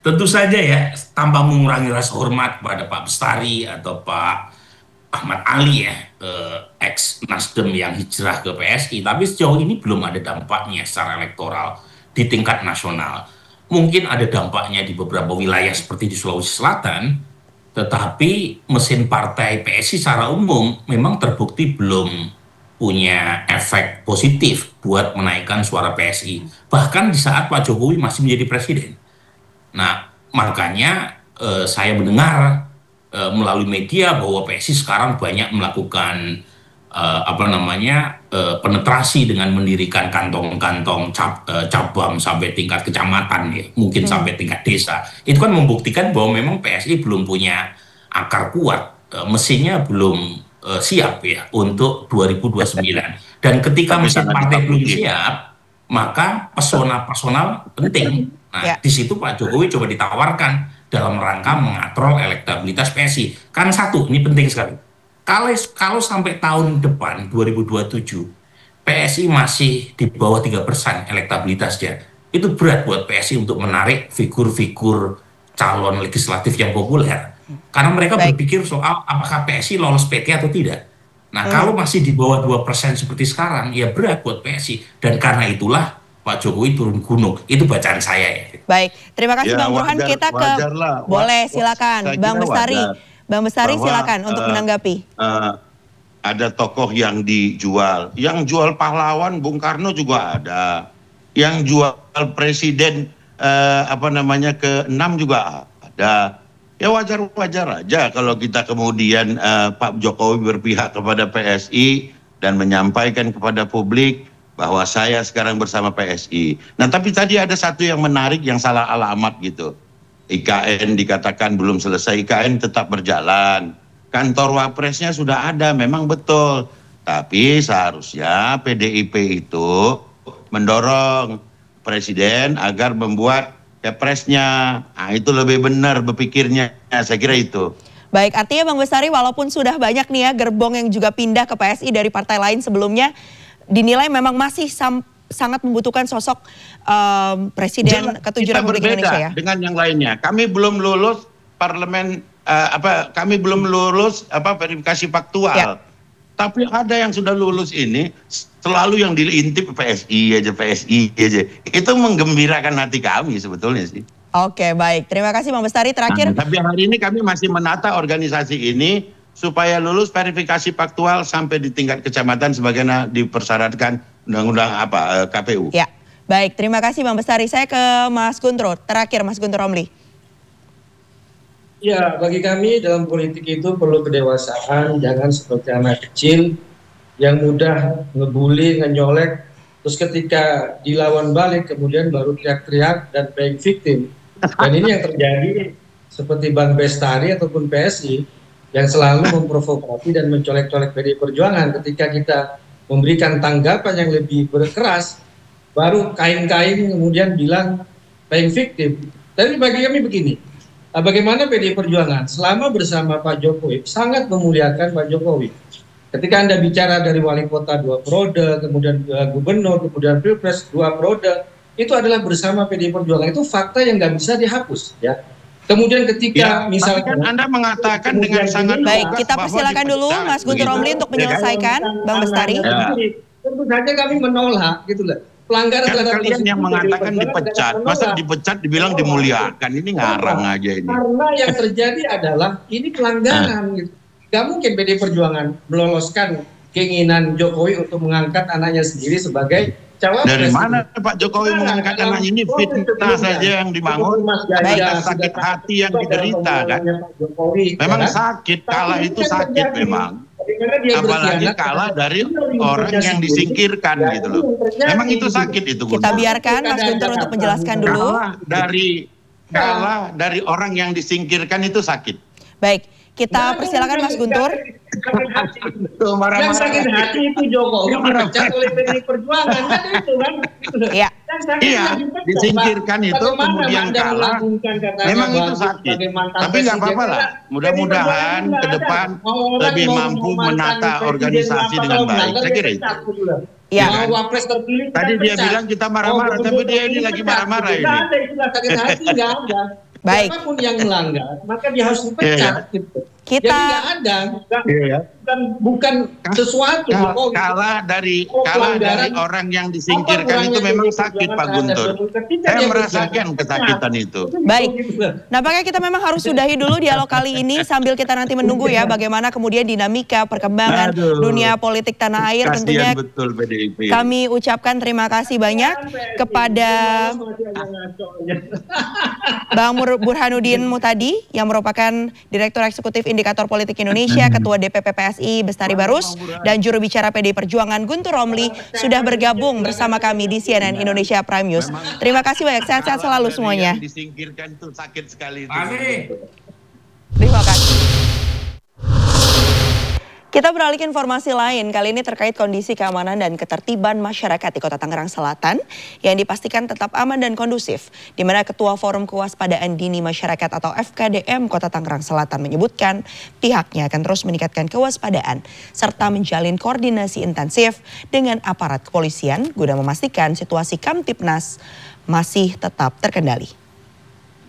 Tentu saja ya, tanpa mengurangi rasa hormat pada Pak Bestari atau Pak Ahmad Ali ya, ex Nasdem yang hijrah ke PSI, tapi sejauh ini belum ada dampaknya secara elektoral di tingkat nasional. Mungkin ada dampaknya di beberapa wilayah seperti di Sulawesi Selatan, tetapi mesin partai PSI secara umum memang terbukti belum punya efek positif buat menaikkan suara PSI. Bahkan di saat Pak Jokowi masih menjadi presiden. Nah, makanya saya mendengar melalui media bahwa PSI sekarang banyak melakukan apa namanya penetrasi dengan mendirikan kantong-kantong cabang sampai tingkat kecamatan ya, mungkin Hmm. sampai tingkat desa. Itu kan membuktikan bahwa memang PSI belum punya akar kuat, mesinnya belum siap ya untuk 2029. Dan ketika Tapi mesin sangat partai belum ditakuti. siap, maka pesona personal penting. Nah, Ya, di situ Pak Jokowi coba ditawarkan dalam rangka mengatrol elektabilitas PSI. Kan satu, ini penting sekali. Kalau sampai tahun depan 2027 PSI masih di bawah 3% elektabilitasnya, itu berat buat PSI untuk menarik figur-figur calon legislatif yang populer. Karena mereka baik. berpikir soal apakah PSI lolos PT atau tidak. Nah, kalau Hmm. masih di bawah 2% seperti sekarang, ya berat buat PSI. Dan karena itulah Pak Jokowi turun gunung. Itu bacaan saya ya. Baik, terima kasih Ya Bang Burhan. wajar, Kita ke wajar lah. boleh Saya silakan Bang kira Bestari. wajar Bang Bestari bahwa silakan untuk menanggapi. eh, ada tokoh yang dijual. Yang jual pahlawan Bung Karno juga ada. Yang jual presiden apa namanya ke-6 juga ada. Ya wajar-wajar aja kalau kita kemudian Pak Jokowi berpihak kepada PSI dan menyampaikan kepada publik bahwa saya sekarang bersama PSI. Nah, tapi tadi ada satu yang menarik yang salah alamat gitu. IKN dikatakan belum selesai, IKN tetap berjalan. Kantor Wapresnya sudah ada, memang betul. Tapi seharusnya PDIP itu mendorong Presiden agar membuat Kepresnya. Nah, itu lebih benar berpikirnya, saya kira itu. Baik, artinya Bang Bestari walaupun sudah banyak nih ya gerbong yang juga pindah ke PSI dari partai lain sebelumnya, dinilai memang masih sangat membutuhkan sosok Presiden ke-7 Kita Republik berbeda Indonesia ya. dengan yang lainnya. Kami belum lulus parlemen kami belum lulus verifikasi faktual. Ya. Tapi ada yang sudah lulus ini selalu yang diintip PSI aja. Itu menggembirakan hati kami sebetulnya sih. Oke, baik. Terima kasih Bang Bestari. Terakhir, Tapi hari ini kami masih menata organisasi ini supaya lulus verifikasi faktual sampai di tingkat kecamatan sebagaimana dipersyaratkan undang-undang KPU. ya. Baik, terima kasih Bang Bestari. Saya ke Mas Guntur. Terakhir Mas Guntur Romli. Ya, bagi kami dalam politik itu perlu kedewasaan, jangan seperti anak kecil yang mudah ngebully, ngenyolek, terus ketika dilawan balik kemudian baru teriak-teriak dan playing victim. Dan ini yang terjadi seperti Bang Bestari ataupun PSI yang selalu memprovokasi dan mencolek-colek PDI Perjuangan. Ketika kita memberikan tanggapan yang lebih berkeras, baru kain-kain kemudian bilang playing victim. Tapi bagi kami begini, bagaimana PDI Perjuangan selama bersama Pak Jokowi sangat memuliakan Pak Jokowi. Ketika Anda bicara dari wali kota 2 periode, kemudian gubernur, kemudian pilpres 2 periode, itu adalah bersama PDI Perjuangan. Itu fakta yang nggak bisa dihapus, ya. Kemudian ketika misalnya kan Anda mengatakan dengan sangat Baik, tegas kita bahwa persilakan dulu dipecat, Mas Guntur begitu. Romli untuk menyelesaikan, Bang Bestari. Ya. Tentu saja kami menolak, gitu loh. Pelanggaran Kan terhadap kalian yang konstitusi mengatakan PDI Perjuangan dipecat, adalah masa menolak. dipecat dibilang dimuliakan, ini ngarang aja ini. Karena yang terjadi adalah ini pelanggaran gitu. Gak mungkin PDI Perjuangan meloloskan keinginan Jokowi untuk mengangkat anaknya sendiri sebagai cawapres. Dari mana Pak Jokowi mengangkat anak ini? Fitnah saja yang dibangun, kita sakit hati yang diderita kan. Memang sakit, kalah itu sakit memang. Apalagi kalah dari orang yang disingkirkan gitu loh. Memang itu sakit itu. Kita biarkan Mas Guntur untuk menjelaskan dulu. Kalah dari orang yang disingkirkan itu sakit. Baik, kita persilakan Mas Guntur. Tuh, Yang sakit hati itu Jokowi dipecat oleh PDI Perjuangan kan itu kan. Iya. Iya, disingkirkan itu kemudian kalah. Memang itu sakit. Tapi nggak apa-apa lah. Mudah-mudahan ke depan lebih mampu menata organisasi dengan baik. Saya kira itu. Iya. Wapres terpilih. Tadi dia bilang kita marah-marah, tapi dia ini lagi marah-marah ini. Nggak ada istilah sakit hati, nggak ada. Baik. Siapapun yang melanggar, maka dia harus dipecat. Gitu. Kita jadi nggak ada, bukan sesuatu. Kalah dari orang yang disingkirkan itu memang sakit, Pak Guntur. Saya merasakan kesakitan itu. Baik. Nampaknya kita memang harus sudahi dulu dialog kali ini sambil kita nanti menunggu ya bagaimana kemudian dinamika perkembangan dunia politik tanah air. Tentunya betul PDIP. Kami ucapkan terima kasih banyak kepada Bang Burhanuddin Muhtadi yang merupakan Direktur Eksekutif Indikator Politik Indonesia, Ketua DPP PSI Bestari Barus, dan juru bicara PDI Perjuangan Guntur Romli sudah bergabung bersama kami di CNN Indonesia Prime News. Terima kasih banyak, sehat-sehat selalu semuanya. Disingkirkan itu sakit sekali. Terima kasih. Kita beralih ke informasi lain, kali ini terkait kondisi keamanan dan ketertiban masyarakat di Kota Tangerang Selatan yang dipastikan tetap aman dan kondusif, di mana Ketua Forum Kewaspadaan Dini Masyarakat atau FKDM Kota Tangerang Selatan menyebutkan pihaknya akan terus meningkatkan kewaspadaan serta menjalin koordinasi intensif dengan aparat kepolisian guna memastikan situasi Kamtipnas masih tetap terkendali.